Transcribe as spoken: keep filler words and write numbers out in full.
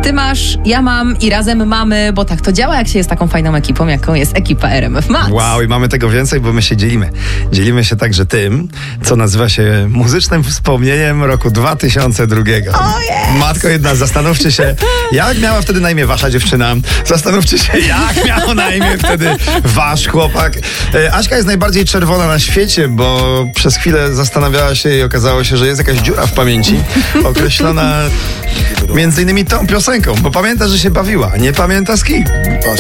Ty masz, ja mam i razem mamy, bo tak to działa, jak się jest taką fajną ekipą, jaką jest ekipa R M F Max. Wow, i mamy tego więcej, bo my się dzielimy. Dzielimy się także tym, co nazywa się muzycznym wspomnieniem roku dwa tysiące drugiego. Oh yes. Matko jedna, zastanówcie się, jak miała wtedy na imię wasza dziewczyna. Zastanówcie się, jak miał na imię wtedy wasz chłopak. E, Aśka jest najbardziej czerwona na świecie, bo przez chwilę zastanawiała się i okazało się, że jest jakaś dziura w pamięci, określona między innymi tą piosenką, bo pamięta, że się bawiła, nie pamięta z kim.